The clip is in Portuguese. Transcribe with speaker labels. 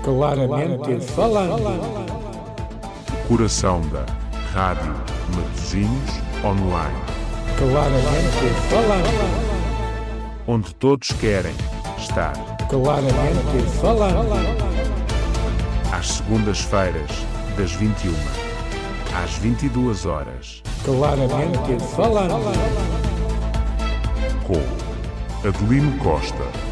Speaker 1: Claramente falando.
Speaker 2: Coração da Rádio Matosinhos Online.
Speaker 1: Claramente falando.
Speaker 2: Onde todos querem estar.
Speaker 1: Claramente falando.
Speaker 2: Às segundas-feiras, das 21 às 22 horas.
Speaker 1: Claramente falando.
Speaker 2: Com Adelino Costa